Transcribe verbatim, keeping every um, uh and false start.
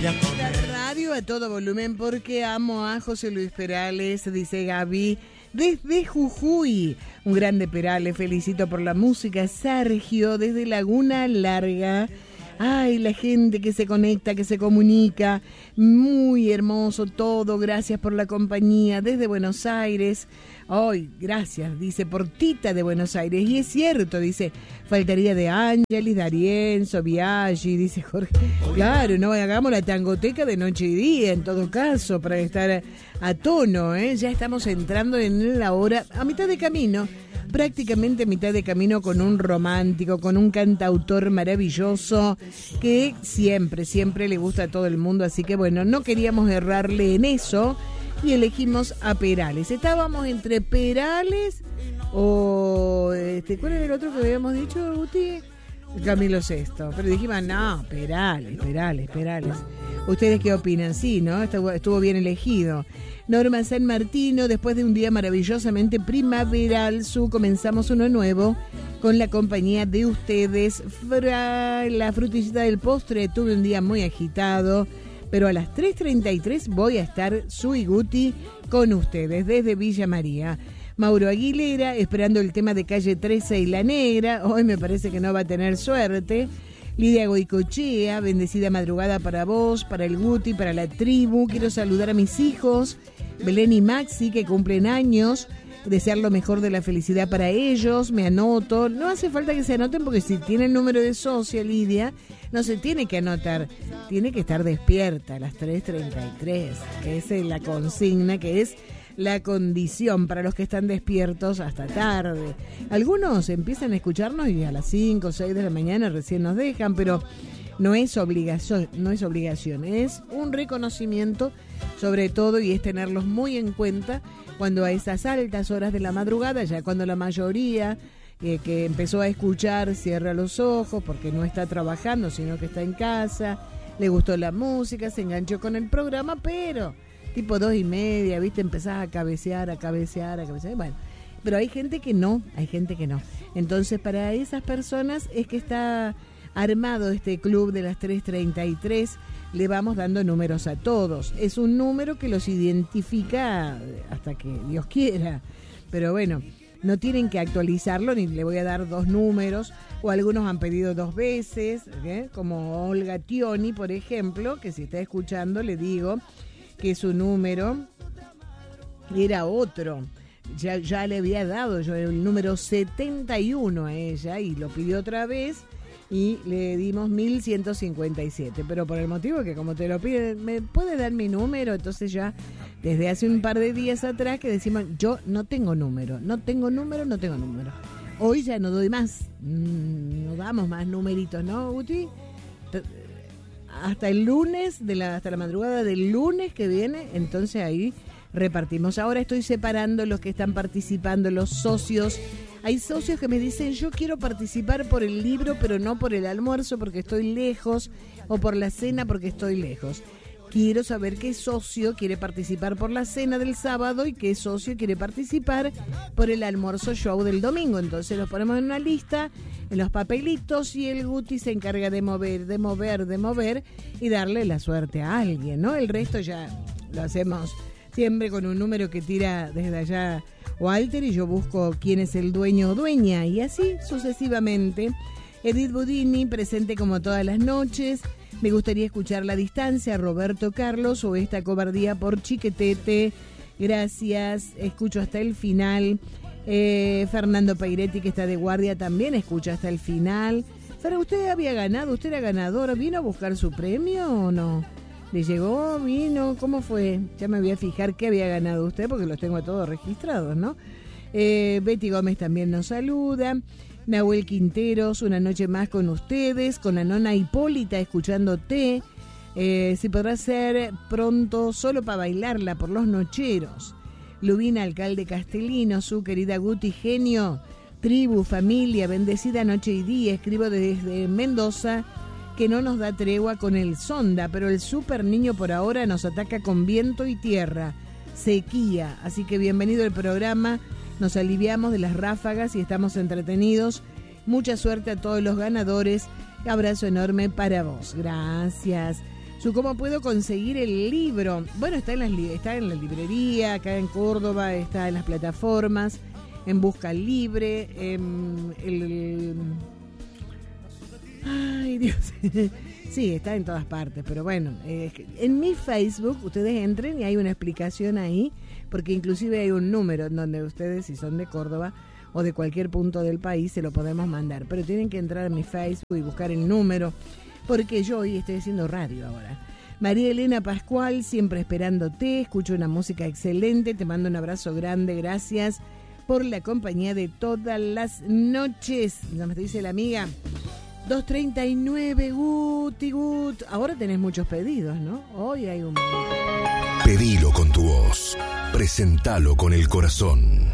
a comer. La radio a todo volumen porque amo a José Luis Perales, dice Gaby, desde Jujuy. Un grande Perales, felicito por la música. Sergio, desde Laguna Larga. Ay, la gente que se conecta, que se comunica. Muy hermoso todo. Gracias por la compañía. Desde Buenos Aires. Ay, gracias, dice, por Tita de Buenos Aires. Y es cierto, dice, faltaría de Ángelis, D'Arienzo, Biaggi, dice Jorge. Claro, no hagamos la tangoteca de noche y día, en todo caso, para estar a, a tono, ¿eh? Ya estamos entrando en la hora, a mitad de camino. Prácticamente a mitad de camino con un romántico, con un cantautor maravilloso que siempre, siempre le gusta a todo el mundo. Así que bueno, no queríamos errarle en eso y elegimos a Perales. Estábamos entre Perales o... Este, ¿cuál era el otro que habíamos dicho, Guti? Camilo Sesto. Pero dijimos, no, Perales, Perales, Perales. ¿Ustedes qué opinan? Sí, ¿no? Estuvo, estuvo bien elegido. Norma San Martino, después de un día maravillosamente primaveral, su comenzamos uno nuevo con la compañía de ustedes. Fra, la frutillita del postre, tuve un día muy agitado, pero a las tres treinta y tres voy a estar Su y Guti con ustedes desde Villa María. Mauro Aguilera, esperando el tema de Calle trece y La Negra, hoy me parece que no va a tener suerte. Lidia Goicochea, bendecida madrugada para vos, para el Guti, para la tribu. Quiero saludar a mis hijos, Belén y Maxi, que cumplen años. Desear lo mejor de la felicidad para ellos. Me anoto. No hace falta que se anoten porque si tiene el número de socia, Lidia, no se tiene que anotar. Tiene que estar despierta a las tres treinta y tres, que es la consigna, que es la condición para los que están despiertos hasta tarde. Algunos empiezan a escucharnos y a las cinco o seis de la mañana recién nos dejan, pero no es obligación, no es obligación, es un reconocimiento sobre todo, y es tenerlos muy en cuenta cuando a esas altas horas de la madrugada, ya cuando la mayoría eh, que empezó a escuchar cierra los ojos porque no está trabajando, sino que está en casa, le gustó la música, se enganchó con el programa, pero tipo dos y media, viste, empezás a cabecear, a cabecear, a cabecear, bueno, pero hay gente que no, hay gente que no. Entonces para esas personas es que está armado este club de las tres treinta y tres, le vamos dando números a todos. Es un número que los identifica hasta que Dios quiera, pero bueno, no tienen que actualizarlo, ni le voy a dar dos números, o algunos han pedido dos veces, ¿eh? Como Olga Tioni, por ejemplo, que si está escuchando le digo que su número era otro. Ya, ya le había dado yo el número setenta y uno a ella y lo pidió otra vez y le dimos mil ciento cincuenta y siete, pero por el motivo que como te lo pide, ¿me puede dar mi número? Entonces ya desde hace un par de días atrás que decimos, yo no tengo número, no tengo número, no tengo número. Hoy ya no doy más, no damos más numeritos, ¿no, Guti? Hasta el lunes, de la, hasta la madrugada del lunes que viene, entonces ahí repartimos. Ahora estoy separando los que están participando, los socios. Hay socios que me dicen, yo quiero participar por el libro, pero no por el almuerzo porque estoy lejos, o por la cena porque estoy lejos. Quiero saber qué socio quiere participar por la cena del sábado y qué socio quiere participar por el almuerzo show del domingo. Entonces los ponemos en una lista, en los papelitos, y el Guti se encarga de mover, de mover, de mover y darle la suerte a alguien, ¿no? El resto ya lo hacemos siempre con un número que tira desde allá Walter y yo busco quién es el dueño o dueña, y así sucesivamente. Edith Budini, presente como todas las noches. Me gustaría escuchar La Distancia, Roberto Carlos, o Esta Cobardía por Chiquetete. Gracias, escucho hasta el final. Eh, Fernando Pairetti, que está de guardia, también escucha hasta el final. Pero usted había ganado, usted era ganador, ¿vino a buscar su premio o no? ¿Le llegó? ¿Vino? ¿Cómo fue? Ya me voy a fijar qué había ganado usted porque los tengo todos registrados, ¿no? Eh, Betty Gómez también nos saluda. Nahuel Quinteros, una noche más con ustedes, con la nona Hipólita escuchándote. Eh, si podrá ser pronto solo para bailarla por los nocheros. Lubina, alcalde Castellino, su querida Guti, genio, tribu, familia, bendecida noche y día. Escribo desde Mendoza, que no nos da tregua con el sonda, pero el super niño por ahora nos ataca con viento y tierra, sequía. Así que bienvenido al programa. Nos aliviamos de las ráfagas y estamos entretenidos. Mucha suerte a todos los ganadores. Abrazo enorme para vos. Gracias. Su ¿Cómo puedo conseguir el libro? Bueno, está en, las, está en la librería, acá en Córdoba, está en las plataformas, en Busca Libre, en el... Ay, Dios. Sí, está en todas partes, pero bueno, eh, en mi Facebook ustedes entren y hay una explicación ahí, porque inclusive hay un número en donde ustedes, si son de Córdoba o de cualquier punto del país, se lo podemos mandar, pero tienen que entrar a mi Facebook y buscar el número, porque yo hoy estoy haciendo radio ahora. María Elena Pascual, siempre esperándote, escucho una música excelente, te mando un abrazo grande, gracias por la compañía de todas las noches. ¿No me dice la amiga? dos treinta y nueve, Guti, Gut. Ahora tenés muchos pedidos, ¿no? Hoy hay un... Pedilo con tu voz, presentalo con el corazón.